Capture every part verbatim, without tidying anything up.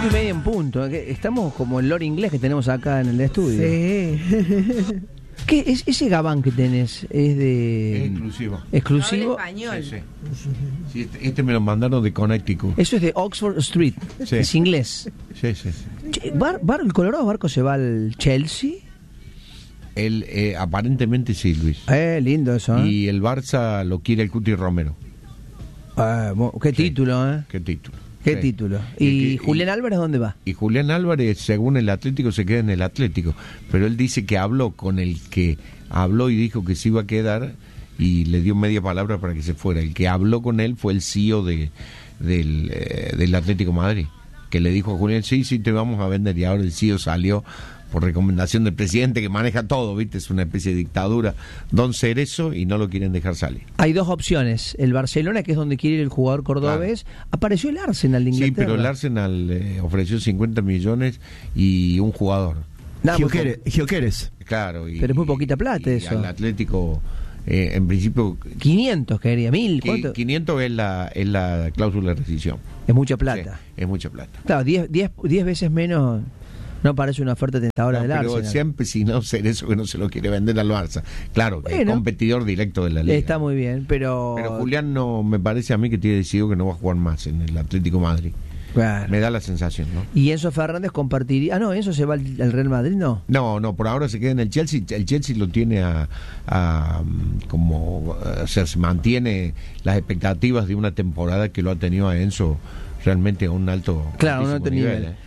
Cinco y media en punto. Estamos como el lore inglés que tenemos acá en el estudio. Sí. ¿Qué es ese gabán que tenés? ¿Es de Es exclusivo. exclusivo? Habla español. Sí, sí. Sí, este, este me lo mandaron de Connecticut. Eso es de Oxford Street. Sí. Es inglés. Sí, sí, sí. Che, Bar, Bar- ¿El Colorado Barco se va al Chelsea? Él, eh, aparentemente sí, Luis. Eh, lindo eso, ¿eh? Y el Barça lo quiere el Cuti Romero. Ah, mo- qué Sí. título, ¿eh? ¿Qué título? Qué Sí. título. Y ¿Y que- Julián y- Álvarez dónde va? Y Julián Álvarez, según el Atlético, se queda en el Atlético. Pero él dice que habló con el que habló y dijo que se iba a quedar y le dio media palabra para que se fuera. El que habló con él fue el C E O de, del, eh, del Atlético de Madrid, que le dijo a Julián, sí, sí, te vamos a vender. Y ahora el C E O salió por recomendación del presidente que maneja todo, ¿viste? Es una especie de dictadura. Don Cerezo, y no lo quieren dejar salir. Hay dos opciones. El Barcelona, que es donde quiere ir el jugador cordobés. Apareció el Arsenal de Sí, Inglaterra. pero el Arsenal eh, ofreció cincuenta millones y un jugador. Nada, muy Gioqueres, Gioqueres. Claro. Y, Pero es muy poquita plata y eso. Al Atlético, eh, en principio, po- quinientos quería, mil, qui- ¿cuánto? quinientos es la, es la cláusula de rescisión. Es mucha plata. Sí, es mucha plata. Claro, diez, diez, diez veces menos no parece una oferta tentadora No, del pero Arsenal. siempre si no ser eso que no se lo quiere vender al Barça. Claro, que es Bueno. competidor directo de la liga. Está muy bien, pero... Pero Julián no, me parece a mí que tiene decidido que no va a jugar más en el Atlético de Madrid. Claro. Me da la sensación, ¿no? Y Enzo Fernández compartiría... Ah, no, Enzo se va al, al Real Madrid, ¿no? No, no, por ahora se queda en el Chelsea. El Chelsea lo tiene a, a, mm, como, o sea, se mantiene las expectativas de una temporada que lo ha tenido a Enzo realmente a un alto, Claro, un altísimo alto nivel. ¿eh?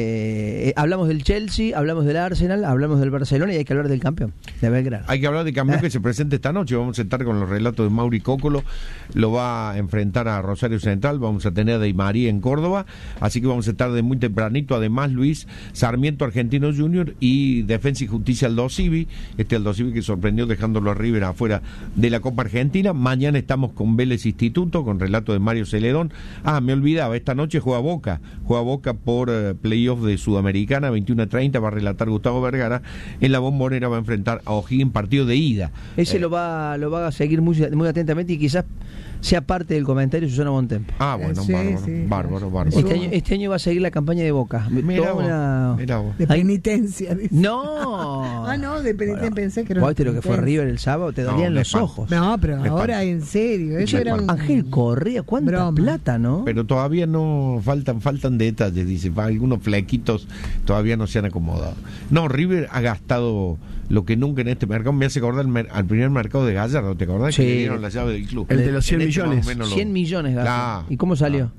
Eh, eh, hablamos del Chelsea, hablamos del Arsenal, hablamos del Barcelona y hay que hablar del campeón, de Belgrano. Hay que hablar de campeón que se presenta esta noche. Vamos a estar con los relatos de Mauri Cócolo. Lo va a enfrentar a Rosario Central. Vamos a tener a Di María en Córdoba. Así que vamos a estar de muy tempranito. Además, Luis Sarmiento Argentino Junior y Defensa y Justicia Aldo Civi. Este Aldo Civi que sorprendió dejándolo a River afuera de la Copa Argentina. Mañana estamos con Vélez Instituto, con relato de Mario Celedón. Ah, me olvidaba, esta noche juega Boca. Juega Boca por eh, playoff de Sudamericana, veintiuno a treinta. Va a relatar Gustavo Vergara. En la Bombonera va a enfrentar a O'Higgins, partido de ida. Ese Eh, lo va lo va a seguir muy, muy atentamente y quizás sea parte del comentario Susana Montempo. Ah, bueno, Sí, bárbaro, sí. bárbaro, bárbaro. Este año, este año va a seguir la campaña de Boca. Mirá Toda vos, una- mirá vos. De Ay, penitencia. dice. No. Ah, no, de penitencia Bueno, pensé que era. ¿vos viste lo que fue penitencia. River el sábado? Te No, dolían me los espanto. ojos. No, pero Me ahora espanto. en serio. Eso Me era un. espanto. Ángel Correa, cuánta Broma. plata, ¿no? Pero todavía no faltan faltan detalles, dice, pa- algunos flequitos todavía no se han acomodado. No, River ha gastado lo que nunca en este mercado. Me hace acordar el mer- al primer mercado de Gallardo, ¿te acordás? Sí. Que le dieron la llave del club. El de los cien En este millones. más o menos lo- cien millones gastó. Claro. ¿Y cómo salió?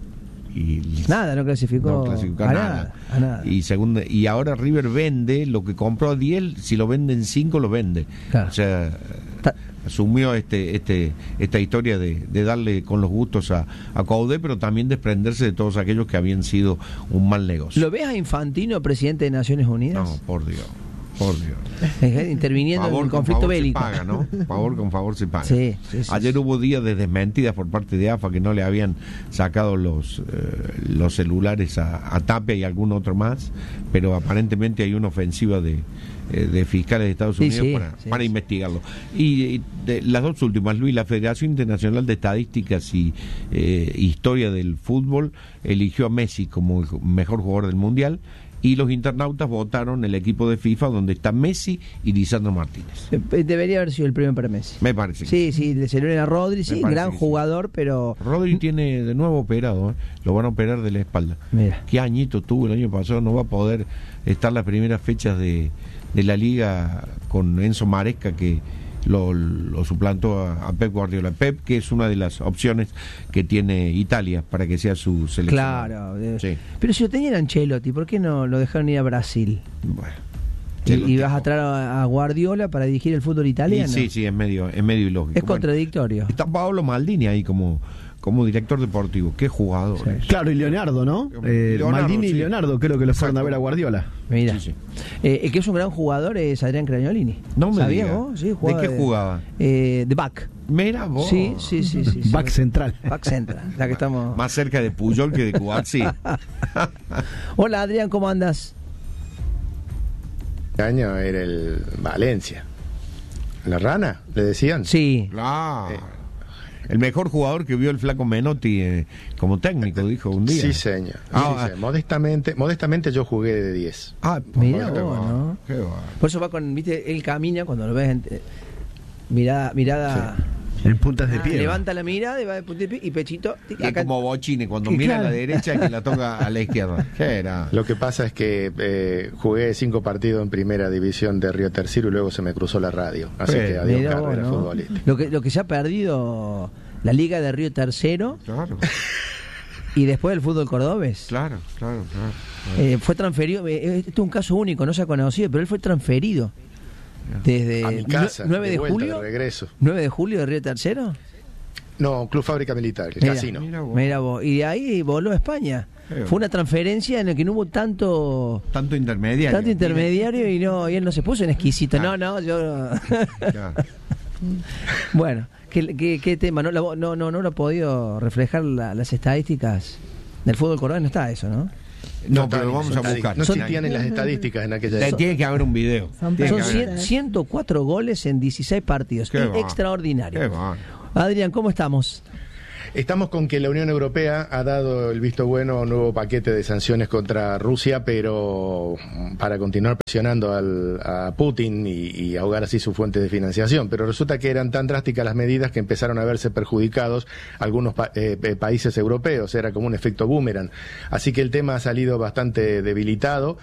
Y, Nada, no clasificó, no clasificó a, a nada, nada. a nada. Y segundo, y ahora River vende lo que compró a diez, si lo venden cinco lo vende. Claro. O sea, Ta- asumió este este esta historia de, de darle con los gustos a, a Coudet, pero también desprenderse de todos aquellos que habían sido un mal negocio. ¿Lo ves a Infantino, presidente de Naciones Unidas? No, por Dios, por Dios. Eh, Interviniendo Favor en el con conflicto favor bélico. se paga, ¿no? Favor con favor se paga. Sí, sí, sí, Ayer sí. hubo días de desmentidas por parte de A F A que no le habían sacado los eh, los celulares a, a Tapia y algún otro más, pero aparentemente hay una ofensiva de, eh, de fiscales de Estados Sí, Unidos sí, para, sí, para sí. investigarlo. Y, y de, las dos últimas, Luis, la Federación Internacional de Estadísticas y eh, Historia del Fútbol eligió a Messi como el mejor jugador del Mundial. Y los internautas votaron el equipo de FIFA donde está Messi y Lisandro Martínez. Eh, Debería haber sido el premio para Messi. Me parece. que Sí, sí, le celebran a Rodri, sí, parece gran que sí. jugador, pero... Rodri tiene de nuevo operado, ¿eh? Lo van a operar de la espalda. Mira. ¿Qué añito tuvo el año pasado? No va a poder estar las primeras fechas de, de la liga con Enzo Maresca, que lo, lo suplantó a, a Pep Guardiola. Pep, que es una de las opciones que tiene Italia para que sea su selección. Claro. eh, Sí. Pero si lo tenían Ancelotti, ¿por qué no lo dejaron ir a Brasil? Bueno. Y, Ancelotti. y vas a traer a, a Guardiola para dirigir el fútbol Y italiano. sí, sí, es medio, es medio ilógico. Es Bueno, contradictorio. está Paolo Maldini ahí como, como director deportivo. Qué jugador. Sí. es. Claro, y Leonardo, ¿no? Eh, Leonardo, Maldini sí. y Leonardo, creo que lo fueron Exacto. a ver a Guardiola. Mira. Sí, sí. Eh, el que es un gran jugador es Adrián Craniolini. No me ¿Sabías diga. vos? Sí, ¿De jugaba qué jugaba? Eh, de back. Mira vos. Sí, sí, sí, sí, sí. Back central. Back central. La que estamos... Más cerca de Puyol que de Cuazzi. Hola Adrián, ¿cómo andas? Este año era el Valencia. ¿La rana? ¿Le decían? Sí. Claro. El mejor jugador que vio el flaco Menotti eh, como técnico, dijo un día. Sí, señor. Ah, Sí, señor. Modestamente, modestamente yo jugué de diez. Ah, Mirá qué vos, va, ¿no? qué va. Por eso va con, viste, él camina cuando lo ves, en- eh, mirada, mirada, En puntas de ah, pie. levanta la mirada y va de punta de pie y pechito. tic, Es acá- como Bochini, cuando Sí, mira claro. a la derecha y que la toca a la izquierda. ¿Qué era? Lo que pasa es que eh, jugué cinco partidos en primera división de Río Tercero y luego se me cruzó la radio. Así Sí. que adiós Mirá vos, carrera ¿no? futbolística. Lo que, lo que se ha perdido la Liga de Río Tercero Claro, y después el fútbol cordobés. claro, claro, claro. Eh, fue transferido, eh, este es un caso único, no se ha conocido, pero él fue transferido desde A mi casa, nue- nueve de de vuelta, julio. de regreso. nueve de julio de Río Tercero. No, Club Fábrica Militar, el Mira, casino. Mira vos. Mira vos, y de ahí voló a España. Eh, Fue una transferencia en la que no hubo tanto Tanto intermediario. tanto intermediario y no y él no se puso en exquisito. Ah. No, no, yo Claro. bueno, ¿qué, qué, qué tema? No, lo- no, no, no lo ha podido reflejar la- las estadísticas del fútbol cordobés, no está eso, ¿no? No, estaban pero en vamos las a estadísticas. buscar. No Son- existían en las estadísticas en aquella Te- época. Tiene que haber un video. Son Tiene Son que haber. cien- ciento cuatro goles en dieciséis partidos. Qué Es va. extraordinario. Qué va. Adrián, ¿cómo estamos? Estamos con que la Unión Europea ha dado el visto bueno a un nuevo paquete de sanciones contra Rusia, pero para continuar presionando al, a Putin y, y ahogar así su fuente de financiación. Pero resulta que eran tan drásticas las medidas que empezaron a verse perjudicados algunos pa- eh, eh, países europeos. Era como un efecto boomerang. Así que el tema ha salido bastante debilitado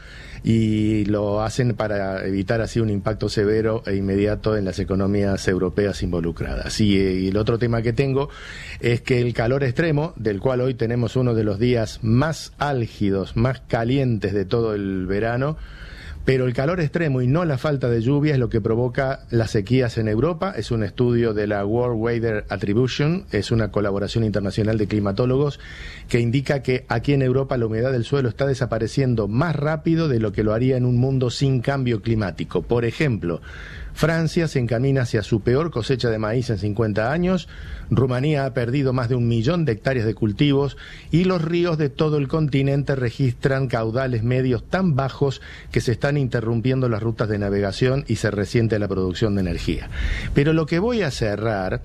y lo hacen para evitar así un impacto severo e inmediato en las economías europeas involucradas. Y, eh, y el otro tema que tengo es que el calor extremo, del cual hoy tenemos uno de los días más álgidos, más calientes de todo el verano, pero el calor extremo y no la falta de lluvia es lo que provoca las sequías en Europa. Es un estudio de la World Weather Attribution, es una colaboración internacional de climatólogos que indica que aquí en Europa la humedad del suelo está desapareciendo más rápido de lo que lo haría en un mundo sin cambio climático. Por ejemplo, Francia se encamina hacia su peor cosecha de maíz en cincuenta años, Rumanía ha perdido más de un millón de hectáreas de cultivos y los ríos de todo el continente registran caudales medios tan bajos que se están interrumpiendo las rutas de navegación y se resiente la producción de energía. Pero lo que voy a cerrar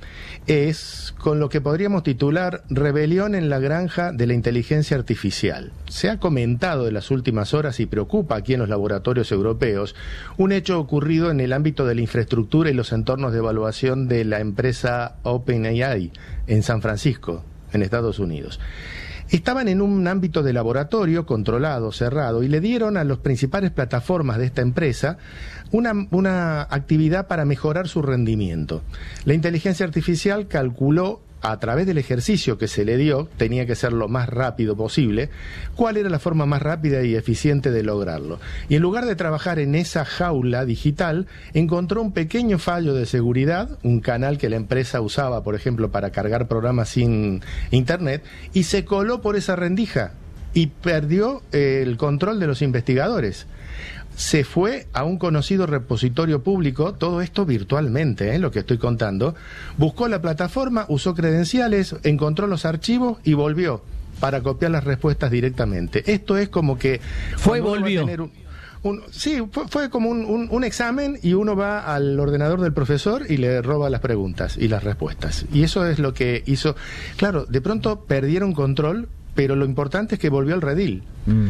es con lo que podríamos titular Rebelión en la granja de la inteligencia artificial. Se ha comentado en las últimas horas y preocupa aquí en los laboratorios europeos un hecho ocurrido en el ámbito de la infraestructura y los entornos de evaluación de la empresa OpenAI en San Francisco, en Estados Unidos. Estaban en un ámbito de laboratorio controlado, cerrado, y le dieron a las principales plataformas de esta empresa una, una actividad para mejorar su rendimiento. La inteligencia artificial calculó, a través del ejercicio que se le dio, tenía que ser lo más rápido posible, cuál era la forma más rápida y eficiente de lograrlo. Y en lugar de trabajar en esa jaula digital, encontró un pequeño fallo de seguridad, un canal que la empresa usaba, por ejemplo, para cargar programas sin internet, y se coló por esa rendija y perdió eh, el control de los investigadores. Se fue a un conocido repositorio público, todo esto virtualmente, ¿eh? Lo que estoy contando, buscó la plataforma, usó credenciales, encontró los archivos y volvió para copiar las respuestas directamente. Esto es como que... Fue y cuando uno va a volvió. tener un- un- sí, fue, fue como un, un- un examen y uno va al ordenador del profesor y le roba las preguntas y las respuestas. Y eso es lo que hizo... Claro, de pronto perdieron control, pero lo importante es que volvió al redil.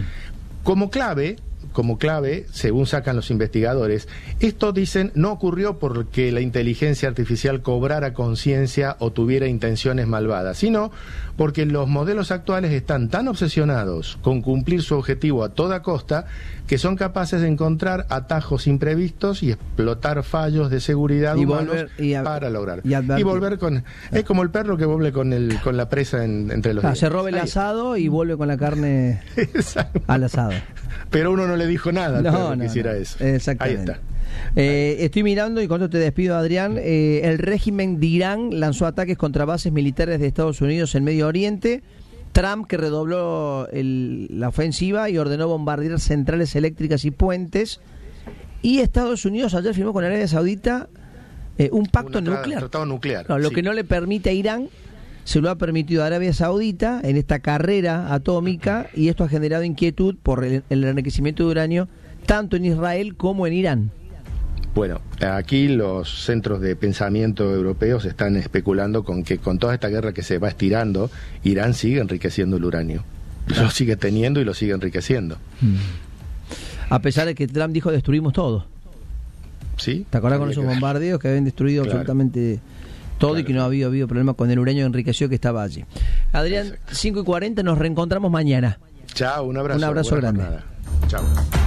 Como clave, como clave, según sacan los investigadores, esto dicen no ocurrió porque la inteligencia artificial cobrara conciencia o tuviera intenciones malvadas, sino porque los modelos actuales están tan obsesionados con cumplir su objetivo a toda costa que son capaces de encontrar atajos imprevistos y explotar fallos de seguridad Y humanos volver- y a- para lograr. y advertir. volver con... Es como el perro que vuelve con, el, con la presa en- entre los Ah, dientes. se roba el Ahí. asado y vuelve con la carne Exacto. al asado. Pero uno no le dijo nada al perro que hiciera no. eso. Exactamente. Ahí está. Eh, estoy mirando y cuando te despido, Adrián, eh, el régimen de Irán lanzó ataques contra bases militares de Estados Unidos en Medio Oriente. Trump, que redobló el- la ofensiva y ordenó bombardear centrales eléctricas y puentes. Y Estados Unidos ayer firmó con Arabia Saudita eh, un pacto Un tra- nuclear. Tratado nuclear. No, lo sí. que no le permite a Irán se lo ha permitido a Arabia Saudita en esta carrera atómica, y esto ha generado inquietud por el, el enriquecimiento de uranio tanto en Israel como en Irán. Bueno, aquí los centros de pensamiento europeos están especulando con que con toda esta guerra que se va estirando, Irán sigue enriqueciendo el uranio. Lo sigue teniendo y lo sigue enriqueciendo. A pesar de que Trump dijo destruimos todo. ¿Sí? ¿Te acuerdas con Habría esos que ver. bombardeos que habían destruido Claro. absolutamente todo Claro. y que no había habido problema con el uranio enriquecido que estaba allí? Adrián, Exacto. cinco y cuarenta, nos reencontramos mañana. Chao, un abrazo. Un abrazo buena grande. jornada. Chao.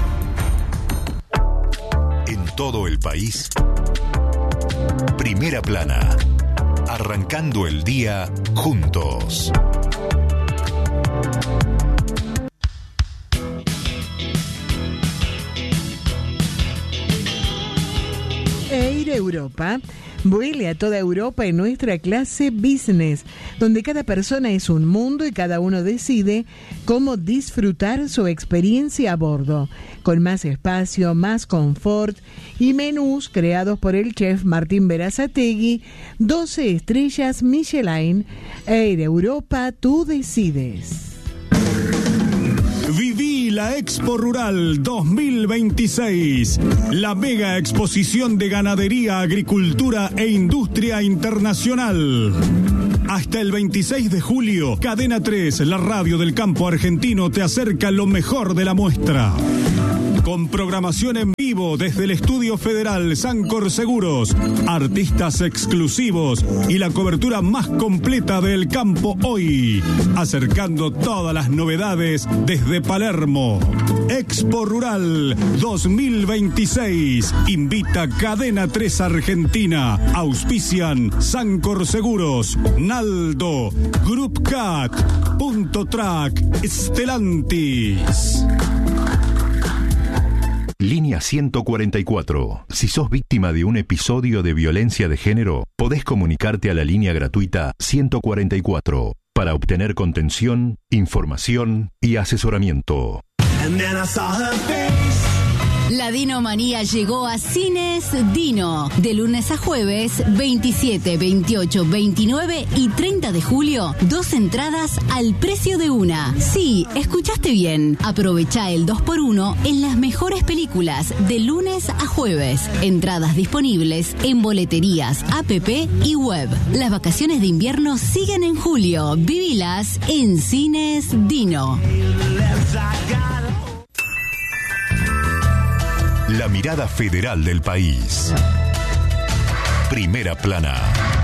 En todo el país, Primera Plana, arrancando el día juntos. Air Europa vuele a toda Europa en nuestra clase business, donde cada persona es un mundo y cada uno decide cómo disfrutar su experiencia a bordo, con más espacio, más confort y menús creados por el chef Martín Berazategui, doce estrellas Michelin. Air Europa, tú decides. Viví la Expo Rural dos mil veintiséis, la mega exposición de ganadería, agricultura e industria internacional. Hasta el veintiséis de julio, Cadena tres, la radio del campo argentino, te acerca lo mejor de la muestra. Con programación en vivo desde el Estudio Federal Sancor Seguros, artistas exclusivos y la cobertura más completa del campo hoy, acercando todas las novedades desde Palermo. Expo Rural dos mil veintiséis, invita Cadena tres Argentina, auspician Sancor Seguros, Naldo, Group Cat, Punto Track, Stellantis. Línea ciento cuarenta y cuatro. Si sos víctima de un episodio de violencia de género, podés comunicarte a la línea gratuita ciento cuarenta y cuatro para obtener contención, información y asesoramiento. La Dinomanía llegó a Cines Dino. De lunes a jueves, veintisiete, veintiocho, veintinueve y treinta de julio, dos entradas al precio de una. Sí, escuchaste bien. Aprovecha el dos por uno en las mejores películas de lunes a jueves. Entradas disponibles en boleterías, app y web. Las vacaciones de invierno siguen en julio. Vivilas en Cines Dino. La mirada federal del país. Primera Plana.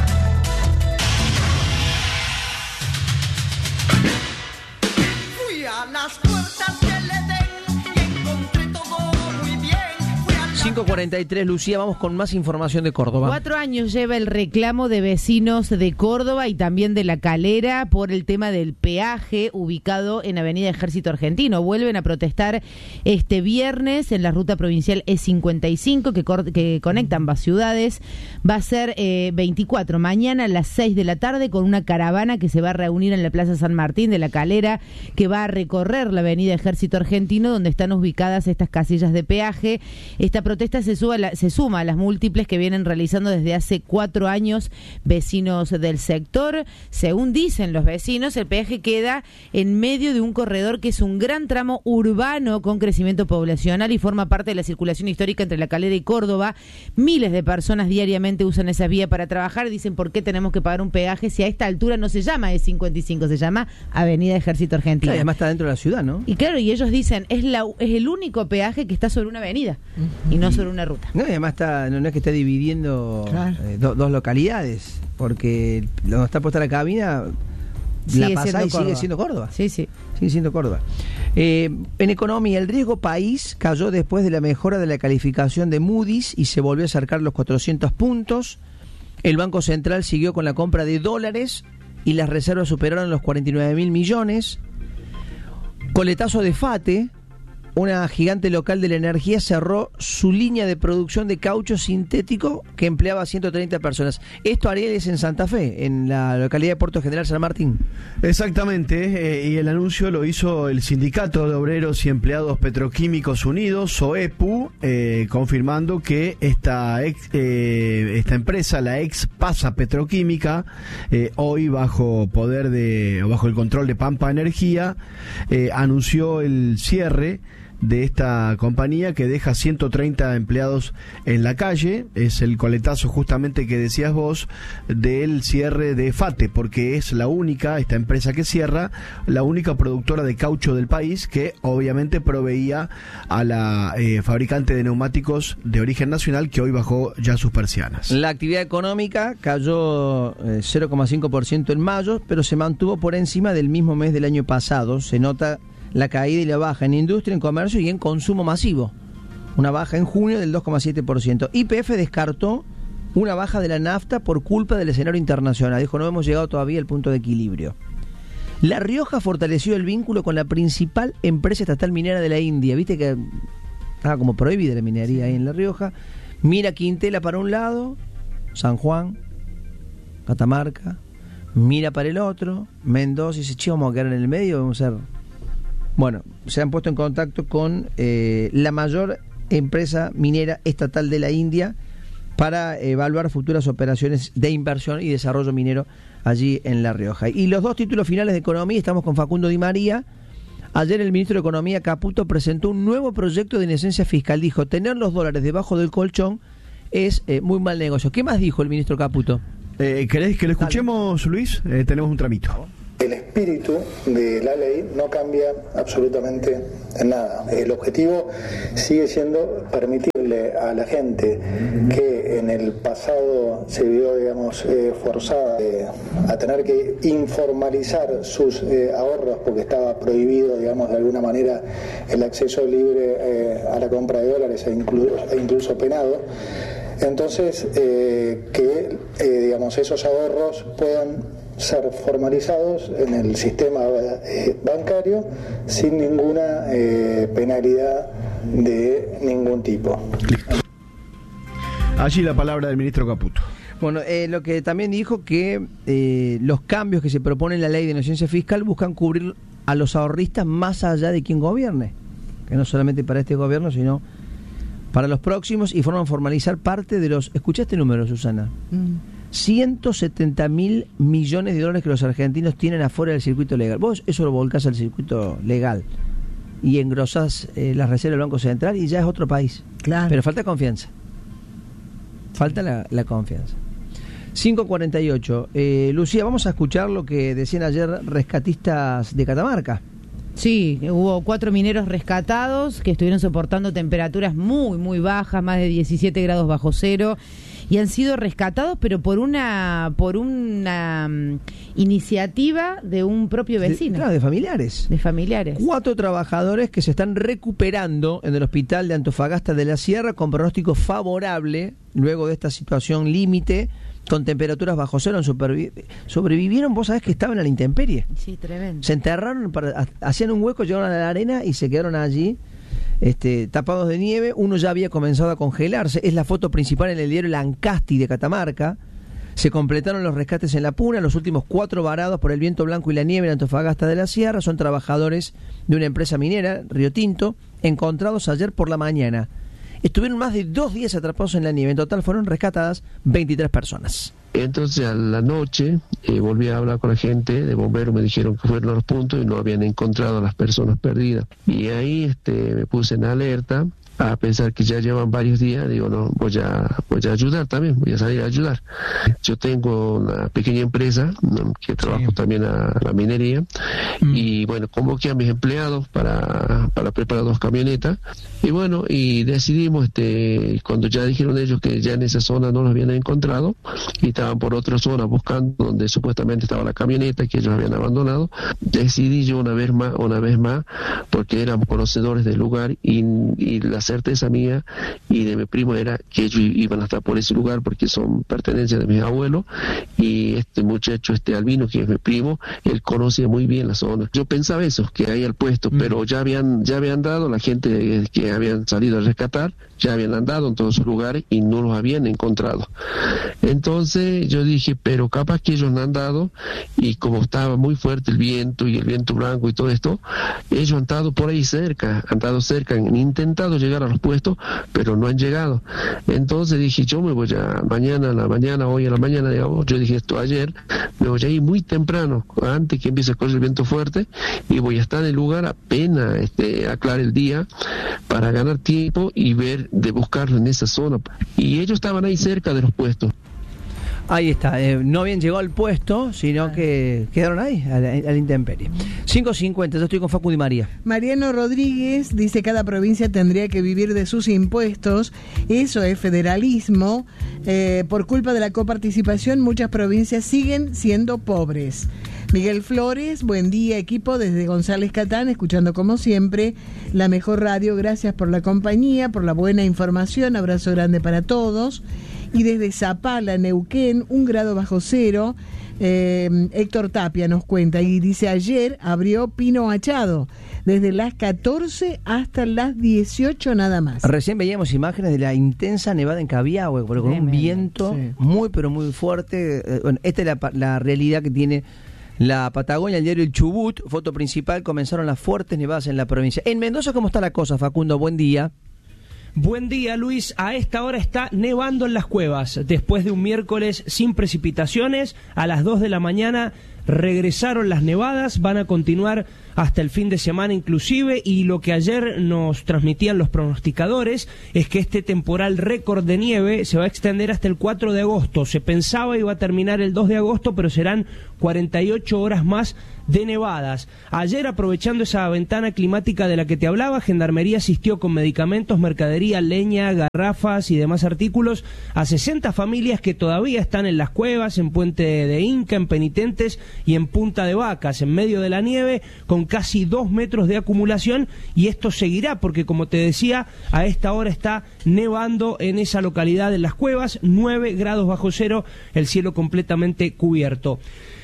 Fui a las puertas del Edén y encontré todo muy bien. Fui a las... cinco cuarenta y tres, Lucía, vamos con más información de Córdoba. Cuatro años lleva el reclamo de vecinos de Córdoba y también de La Calera por el tema del peaje ubicado en Avenida Ejército Argentino. Vuelven a protestar este viernes en la ruta provincial E cincuenta y cinco que, cor- que conecta ambas ciudades. Va a ser eh, veinticuatro, mañana a las seis de la tarde, con una caravana que se va a reunir en la Plaza San Martín de La Calera, que va a recorrer la Avenida Ejército Argentino, donde están ubicadas estas casillas de peaje. Esta protesta se, suba a la, se suma a las múltiples que vienen realizando desde hace cuatro años vecinos del sector. Según dicen los vecinos, el peaje queda en medio de un corredor que es un gran tramo urbano con crecimiento poblacional y forma parte de la circulación histórica entre La Calera y Córdoba. Miles de personas diariamente usan esa vía para trabajar. Dicen, ¿por qué tenemos que pagar un peaje si a esta altura no se llama E cincuenta y cinco, se llama Avenida Ejército Argentino? Claro, además está dentro de la ciudad, ¿no? Y claro, y ellos dicen, es, la, es el único peaje que está sobre una avenida uh-huh. y no sobre una ruta. No, y además está, no, no es que esté dividiendo Claro. eh, do- dos localidades, porque donde está puesta la cabina, Sigue la pasá siendo y sigue Córdoba. siendo Córdoba. Sí, sí. Sigue siendo Córdoba. Eh, en economía, el riesgo país cayó después de la mejora de la calificación de Moody's y se volvió a acercar los cuatrocientos puntos. El Banco Central siguió con la compra de dólares y las reservas superaron los cuarenta y nueve mil millones. Coletazo de Fate, una gigante local de la energía, cerró su línea de producción de caucho sintético que empleaba a ciento treinta personas. Esto, Ariel, es en Santa Fe, en la localidad de Puerto General San Martín. Exactamente, eh, y el anuncio lo hizo el Sindicato de Obreros y Empleados Petroquímicos Unidos, SOEPU, eh, confirmando que esta, ex, eh, esta empresa, la ex Pasa Petroquímica, eh, hoy bajo poder de, bajo el control de Pampa Energía, eh, anunció el cierre de esta compañía que deja ciento treinta empleados en la calle. Es el coletazo justamente que decías vos del cierre de FATE, porque es la única, esta empresa que cierra, la única productora de caucho del país que obviamente proveía a la eh, fabricante de neumáticos de origen nacional, que hoy bajó ya sus persianas. La actividad económica cayó eh, cero coma cinco por ciento en mayo, pero se mantuvo por encima del mismo mes del año pasado. Se nota la caída y la baja en industria, en comercio y en consumo masivo. Una baja en junio del dos coma siete por ciento. Y P F descartó una baja de la nafta por culpa del escenario internacional. Dijo, no hemos llegado todavía al punto de equilibrio. La Rioja fortaleció el vínculo con la principal empresa estatal minera de la India. Viste que estaba como prohibida la minería ahí en La Rioja. Mira Quintela para un lado, San Juan, Catamarca. Mira para el otro, Mendoza, y dice, che, vamos a quedar en el medio, vamos a ser... Bueno, se han puesto en contacto con eh, la mayor empresa minera estatal de la India para evaluar futuras operaciones de inversión y desarrollo minero allí en La Rioja. Y los dos títulos finales de economía, estamos con Facundo Di María. Ayer el ministro de Economía, Caputo, presentó un nuevo proyecto de ineficiencia fiscal. Dijo, tener los dólares debajo del colchón es eh, muy mal negocio. ¿Qué más dijo el ministro Caputo? Eh, ¿Querés que lo escuchemos, Luis? Eh, tenemos un tramito. El espíritu de la ley no cambia absolutamente en nada. El objetivo sigue siendo permitirle a la gente que en el pasado se vio, digamos, eh, forzada eh, a tener que informalizar sus eh, ahorros porque estaba prohibido, digamos, de alguna manera el acceso libre eh, a la compra de dólares e incluso, e incluso penado. Entonces, eh, que eh, digamos, esos ahorros puedan ser formalizados en el sistema eh, bancario sin ninguna eh, penalidad de ningún tipo. Allí la palabra del ministro Caputo. Bueno, eh, lo que también dijo que eh, los cambios que se propone en la ley de inocencia fiscal buscan cubrir a los ahorristas más allá de quien gobierne, que no solamente para este gobierno, sino para los próximos, y forman formalizar parte de los... ¿Escuchaste este número, Susana? Mm. ciento setenta mil millones de dólares que los argentinos tienen afuera del circuito legal. Vos eso lo volcás al circuito legal y engrosás eh, las reservas del Banco Central y ya es otro país. Claro. Pero falta confianza. Falta la, la confianza. cinco cuarenta y ocho. Eh, Lucía, vamos a escuchar lo que decían ayer rescatistas de Catamarca. Sí, hubo cuatro mineros rescatados que estuvieron soportando temperaturas muy, muy bajas, más de diecisiete grados bajo cero, y han sido rescatados, pero por una por una um, iniciativa de un propio vecino. De, claro, de familiares. De familiares. Cuatro trabajadores que se están recuperando en el hospital de Antofagasta de la Sierra con pronóstico favorable luego de esta situación límite, con temperaturas bajo cero, supervi- sobrevivieron. Vos sabés que estaban a la intemperie. Sí, tremendo. Se enterraron, para, hacían un hueco, llegaron a la arena y se quedaron allí este, tapados de nieve. Uno ya había comenzado a congelarse. Es la foto principal en el diario Lancasti de Catamarca. Se completaron los rescates en La Puna. Los últimos cuatro varados por el viento blanco y la nieve en Antofagasta de la Sierra son trabajadores de una empresa minera, Río Tinto, encontrados ayer por la mañana. Estuvieron más de dos días atrapados en la nieve. En total fueron rescatadas veintitrés personas. Entonces a la noche eh, volví a hablar con la gente de bomberos, me dijeron que fueron a los puntos y no habían encontrado a las personas perdidas. Y ahí este, me puse en alerta, a pensar que ya llevan varios días. Digo, no, voy a, voy a ayudar también, voy a salir a ayudar. Yo tengo una pequeña empresa que trabajo sí. también a la minería, mm. y bueno, convoqué a mis empleados para, para preparar dos camionetas, y bueno, y decidimos, este cuando ya dijeron ellos que ya en esa zona no los habían encontrado, y estaban por otra zona buscando donde supuestamente estaba la camioneta que ellos habían abandonado, decidí yo una vez más, una vez más, porque éramos conocedores del lugar, y, y las certeza mía y de mi primo era que ellos iban a estar por ese lugar porque son pertenencias de mis abuelos, y este muchacho, este Albino, que es mi primo, él conocía muy bien la zona. Yo pensaba eso, que ahí al puesto, mm. pero ya habían ya habían dado, la gente que habían salido a rescatar, ya habían andado en todos esos lugares y no los habían encontrado. Entonces yo dije, pero capaz que ellos no han dado, y como estaba muy fuerte el viento y el viento blanco y todo esto, ellos han estado por ahí cerca, han estado cerca, han intentado llegar llegar a los puestos, pero no han llegado. Entonces dije, yo me voy a mañana a la mañana, hoy a la mañana, digamos, yo dije esto ayer, me voy a ir muy temprano, antes que empiece a correr el viento fuerte, y voy a estar en el lugar apenas este, aclare el día, para ganar tiempo y ver, de buscarlo en esa zona. Y ellos estaban ahí cerca de los puestos. Ahí está, eh, no habían llegado al puesto, sino que quedaron ahí, a la, a la intemperie. cinco cincuenta, yo estoy con Facu Di María. Mariano Rodríguez dice: cada provincia tendría que vivir de sus impuestos, eso es federalismo. Eh, por culpa de la coparticipación, muchas provincias siguen siendo pobres. Miguel Flores, buen día equipo, desde González Catán, escuchando como siempre la mejor radio, gracias por la compañía, por la buena información, abrazo grande para todos. Y desde Zapala, Neuquén, un grado bajo cero, eh, Héctor Tapia nos cuenta y dice: ayer abrió Pino Achado, desde las catorce hasta las dieciocho nada más. Recién veíamos imágenes de la intensa nevada en Cabiahue, pero con un viento sí. muy pero muy fuerte. Eh, bueno, esta es la, la realidad que tiene la Patagonia. El diario El Chubut, foto principal, comenzaron las fuertes nevadas en la provincia. En Mendoza, ¿cómo está la cosa, Facundo? Buen día. Buen día, Luis. A esta hora está nevando en las cuevas. Después de un miércoles sin precipitaciones, a las dos de la mañana regresaron las nevadas, van a continuar hasta el fin de semana inclusive, y lo que ayer nos transmitían los pronosticadores es que este temporal récord de nieve se va a extender hasta el cuatro de agosto. Se pensaba iba a terminar el dos de agosto, pero serán cuarenta y ocho horas más de nevadas. Ayer, aprovechando esa ventana climática de la que te hablaba, Gendarmería asistió con medicamentos, mercadería, leña, garrafas y demás artículos a sesenta familias que todavía están en las cuevas, en Puente de Inca, en Penitentes y en Punta de Vacas, en medio de la nieve, con casi dos metros de acumulación, y esto seguirá porque, como te decía, a esta hora está nevando en esa localidad, en las cuevas, nueve grados bajo cero, el cielo completamente cubierto.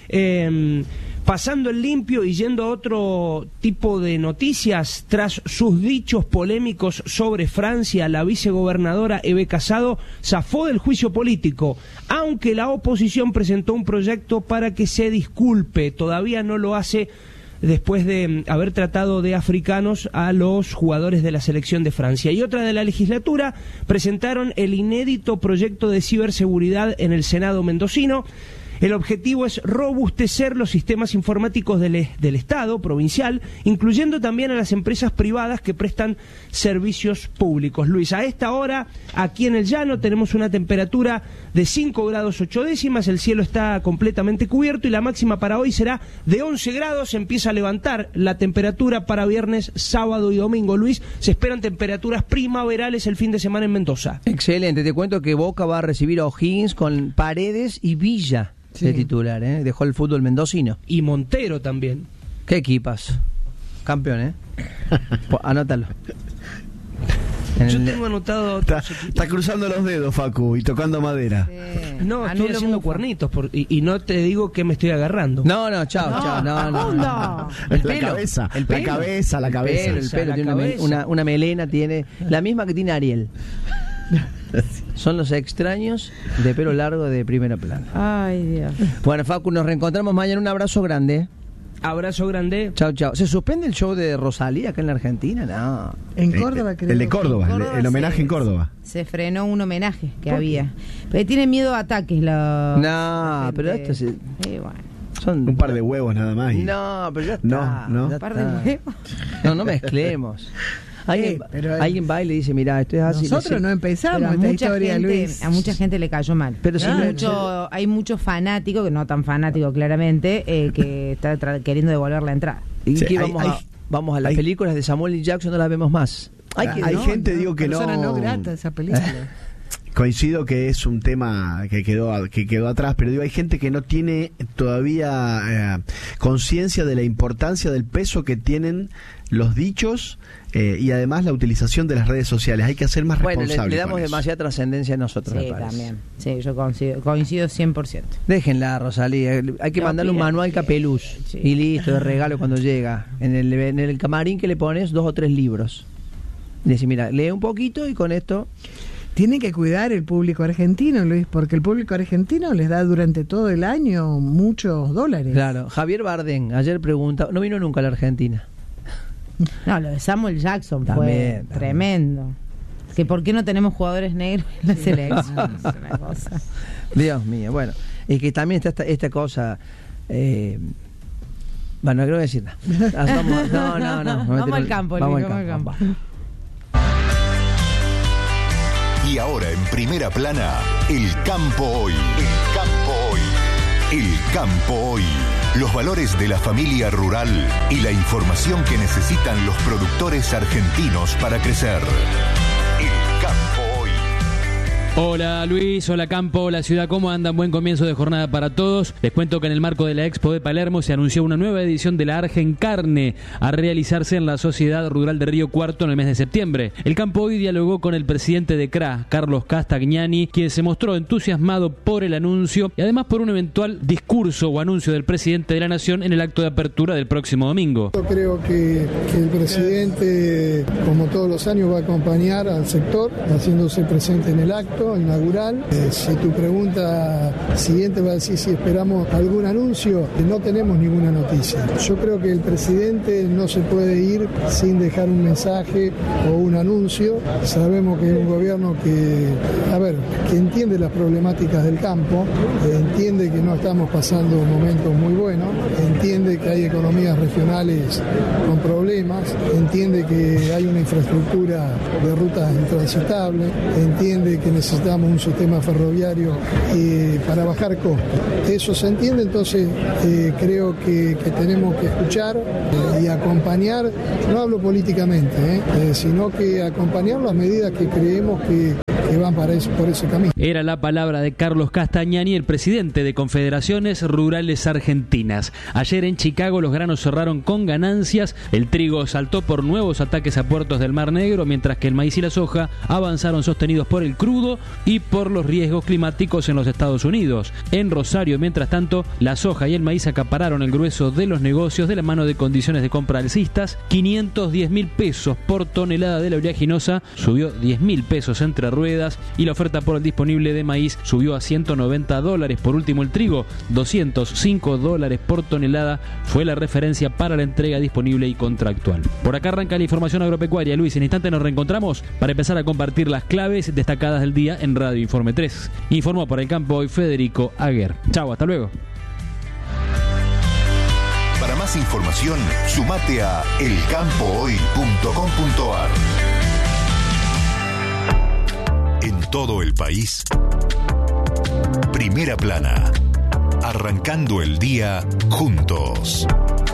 Eh, pasando el limpio y yendo a otro tipo de noticias, tras sus dichos polémicos sobre Francia, la vicegobernadora Eve Casado zafó del juicio político, aunque la oposición presentó un proyecto para que se disculpe. Todavía no lo hace después de haber tratado de africanos a los jugadores de la selección de Francia. Y otra de la legislatura presentaron el inédito proyecto de ciberseguridad en el Senado mendocino. El objetivo es robustecer los sistemas informáticos del, del Estado provincial, incluyendo también a las empresas privadas que prestan servicios públicos. Luis, a esta hora, aquí en el llano, tenemos una temperatura de cinco grados ocho décimas, el cielo está completamente cubierto y la máxima para hoy será de once grados. Empieza a levantar la temperatura para viernes, sábado y domingo. Luis, se esperan temperaturas primaverales el fin de semana en Mendoza. Excelente, te cuento que Boca va a recibir a O'Higgins con Paredes y Villa. Sí. De titular, ¿eh? Dejó el fútbol mendocino. Y Montero también. ¿Qué equipas? Campeón, ¿eh? Anótalo. En Yo el... tengo anotado... Está, está cruzando los dedos, Facu, y tocando madera. Sí. No, estoy Anulo haciendo mufa. cuernitos por, y, y no te digo que me estoy agarrando. No, no, chao, no, chao. No, no, no, no. El la pelo, cabeza, el pelo, la cabeza, la cabeza. El pelo, el pelo la tiene cabeza. Una, una melena, tiene la misma que tiene Ariel. Son los extraños de pelo largo de primera plana. Ay, Dios. Bueno, Facu, nos reencontramos mañana. Un abrazo grande. Abrazo grande. Chao, chao. ¿Se suspende el show de Rosalía acá en la Argentina? No. En Córdoba, creo. El de Córdoba, Córdoba el, el homenaje se, en Córdoba. Se frenó un homenaje que había. Pero tiene miedo a ataques. La, no, la pero esto se... Eh, bueno. Son un par de huevos nada más. Y... No, pero ya está. No, no. Ya un par está. de huevos. No, no mezclemos. Alguien, eh, pero, alguien va y le dice, mira, esto es así. Nosotros no empezamos esta mucha historia, gente, Luis. A mucha gente le cayó mal. Pero hay, si no, mucho, no. hay muchos fanáticos, que no tan fanáticos claramente, eh, que está tra- queriendo devolver la entrada. ¿Y sí, qué hay, vamos, hay, a, vamos a las hay, películas de Samuel L. Jackson, no las vemos más. Hay, hay, que, hay no, gente, no, digo, que persona no... no grata esa película. Coincido que es un tema que quedó que quedó atrás, pero digo, hay gente que no tiene todavía eh, conciencia de la importancia del peso que tienen los dichos eh, y además la utilización de las redes sociales. Hay que ser más bueno, responsables. Le, le damos demasiada trascendencia a nosotros, sí, me parece. También. Sí, yo coincido, coincido cien por ciento. Déjenla, Rosalía. Hay que no, mandarle un manual Capeluz sí. y listo, de regalo cuando llega. En el, en el camarín que le pones dos o tres libros. Y le decís, mira, lee un poquito y con esto... Tiene que cuidar el público argentino, Luis, porque el público argentino les da durante todo el año muchos dólares. Claro, Javier Bardem ayer pregunta, no vino nunca a la Argentina. No, lo de Samuel Jackson también, fue también. tremendo. Que por qué no tenemos jugadores negros en la selección. Es una cosa. Dios mío, bueno. Y que también está esta, esta cosa... Eh, bueno, no quiero decir nada. Vamos, no, no, no. Vamos al campo, vamos Luis, al campo. campo. Y ahora en primera plana, el campo hoy. El campo hoy. El campo hoy. Los valores de la familia rural y la información que necesitan los productores argentinos para crecer. El campo hoy. Hola Luis, hola Campo, hola Ciudad, ¿cómo andan? Buen comienzo de jornada para todos. Les cuento que en el marco de la Expo de Palermo se anunció una nueva edición de la Argencarne a realizarse en la Sociedad Rural de Río Cuarto en el mes de septiembre. El Campo hoy dialogó con el presidente de C R A, Carlos Castagnani, quien se mostró entusiasmado por el anuncio y además por un eventual discurso o anuncio del presidente de la Nación en el acto de apertura del próximo domingo. Yo creo que, que el presidente, como todos los años, va a acompañar al sector, haciéndose presente en el acto inaugural. Eh, si tu pregunta siguiente va a decir si esperamos algún anuncio, no tenemos ninguna noticia. Yo creo que el presidente no se puede ir sin dejar un mensaje o un anuncio. Sabemos que es un gobierno que, a ver, que entiende las problemáticas del campo, eh, entiende que no estamos pasando momentos muy buenos, entiende que hay economías regionales con problemas, entiende que hay una infraestructura de rutas intransitables, entiende que necesitamos necesitamos un sistema ferroviario eh, para bajar costos. Eso se entiende, entonces eh, creo que, que tenemos que escuchar eh, y acompañar, no hablo políticamente, eh, eh, sino que acompañar las medidas que creemos que que van para eso, por ese camino. Era la palabra de Carlos Castagnani, el presidente de Confederaciones Rurales Argentinas. Ayer en Chicago los granos cerraron con ganancias, el trigo saltó por nuevos ataques a puertos del Mar Negro, mientras que el maíz y la soja avanzaron sostenidos por el crudo y por los riesgos climáticos en los Estados Unidos. En Rosario, mientras tanto, la soja y el maíz acapararon el grueso de los negocios de la mano de condiciones de compra alcistas. quinientos diez mil pesos por tonelada de la oleaginosa, subió diez mil pesos entre ruedas, y la oferta por el disponible de maíz subió a ciento noventa dólares. Por último, el trigo, doscientos cinco dólares por tonelada, fue la referencia para la entrega disponible y contractual. Por acá arranca la información agropecuaria. Luis, en instante nos reencontramos para empezar a compartir las claves destacadas del día en Radio Informe tres. Informó por el campo hoy Federico Aguer. Chau, hasta luego. Para más información, sumate a el campo hoy punto com punto a r. En todo el país, Primera Plana, arrancando el día juntos.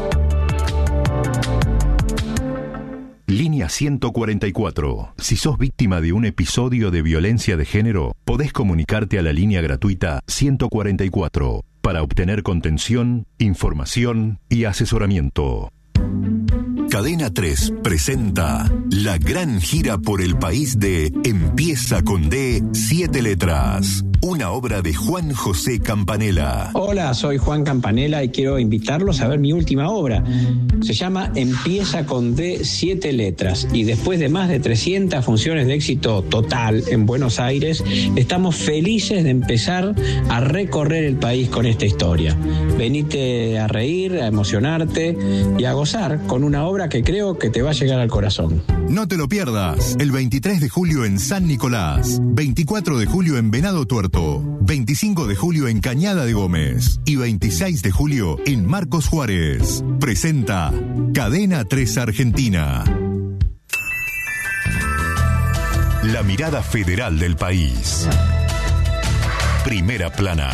Línea ciento cuarenta y cuatro. Si sos víctima de un episodio de violencia de género, podés comunicarte a la línea gratuita ciento cuarenta y cuatro para obtener contención, información y asesoramiento. Cadena tres presenta la gran gira por el país de Empieza con D, siete letras. Una obra de Juan José Campanella. Hola, soy Juan Campanella y quiero invitarlos a ver mi última obra. Se llama Empieza con D, siete letras. Y después de más de trescientas funciones de éxito total en Buenos Aires, estamos felices de empezar a recorrer el país con esta historia. Venite a reír, a emocionarte y a gozar con una obra que creo que te va a llegar al corazón. No te lo pierdas. El veintitrés de julio en San Nicolás, veinticuatro de julio en Venado Tuerto, veinticinco de julio en Cañada de Gómez y veintiséis de julio en Marcos Juárez. Presenta Cadena tres Argentina. La mirada federal del país. Primera Plana.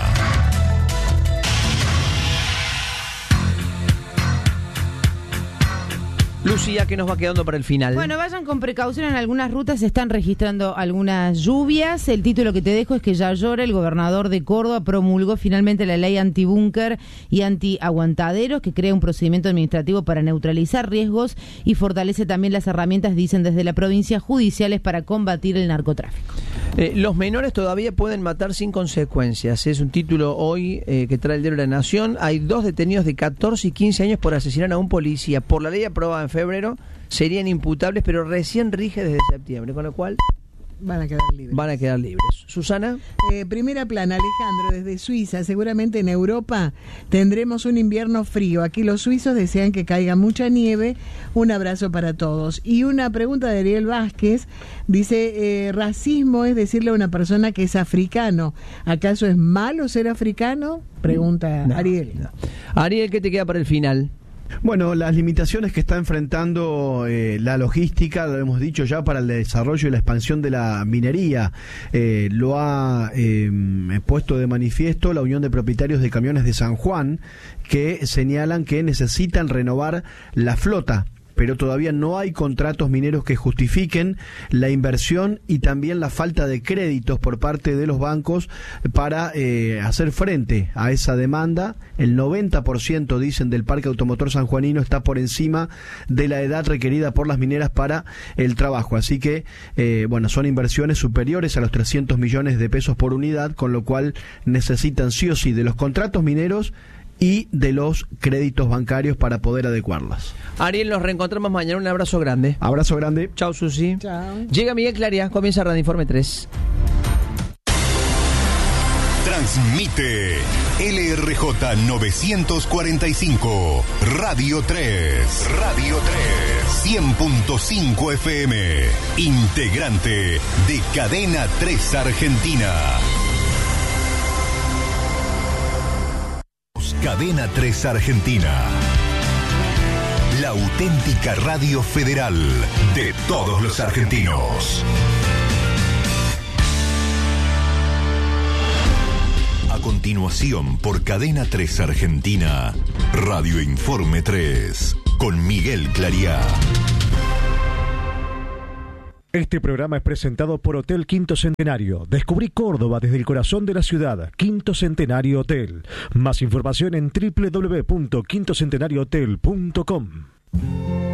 Lucía, ¿qué nos va quedando para el final? Bueno, vayan con precaución, en algunas rutas se están registrando algunas lluvias. El título que te dejo es que ya llora. El gobernador de Córdoba promulgó finalmente la ley antibúnker y antiaguantaderos, que crea un procedimiento administrativo para neutralizar riesgos y fortalece también las herramientas, dicen desde la provincia, judiciales para combatir el narcotráfico. Eh, los menores todavía pueden matar sin consecuencias. Es un título hoy eh, que trae el diario La Nación. Hay dos detenidos de catorce y quince años por asesinar a un policía. Por la ley aprobada en febrero serían imputables, pero recién rige desde septiembre, con lo cual Van a quedar libres. Van a quedar libres. Susana. Eh, primera plana, Alejandro, desde Suiza. Seguramente en Europa tendremos un invierno frío. Aquí los suizos desean que caiga mucha nieve. Un abrazo para todos. Y una pregunta de Ariel Vázquez. Dice, eh, racismo es decirle a una persona que es africano. ¿Acaso es malo ser africano? Pregunta No, Ariel. no. Ariel, ¿qué te queda para el final? Bueno, las limitaciones que está enfrentando eh, la logística, lo hemos dicho ya, para el desarrollo y la expansión de la minería, eh, lo ha eh, puesto de manifiesto la Unión de Propietarios de Camiones de San Juan, que señalan que necesitan renovar la flota, pero todavía no hay contratos mineros que justifiquen la inversión y también la falta de créditos por parte de los bancos para eh, hacer frente a esa demanda. El noventa por ciento, dicen, del parque automotor sanjuanino está por encima de la edad requerida por las mineras para el trabajo. Así que, eh, bueno, son inversiones superiores a los trescientos millones de pesos por unidad, con lo cual necesitan sí o sí de los contratos mineros y de los créditos bancarios para poder adecuarlas. Ariel, nos reencontramos mañana. Un abrazo grande. Abrazo grande. Chau, Susi. Chao. Llega Miguel Claria. Comienza Radio Informe tres. Transmite L R J novecientos cuarenta y cinco, Radio tres. Radio tres. cien punto cinco F M. Integrante de Cadena tres Argentina. Cadena tres Argentina. La auténtica radio federal de todos los argentinos. A continuación, por Cadena tres Argentina, Radio Informe tres, con Miguel Clariá. Este programa es presentado por Hotel Quinto Centenario. Descubrí Córdoba desde el corazón de la ciudad. Quinto Centenario Hotel. Más información en doble u doble u doble u punto quinto centenario hotel punto com.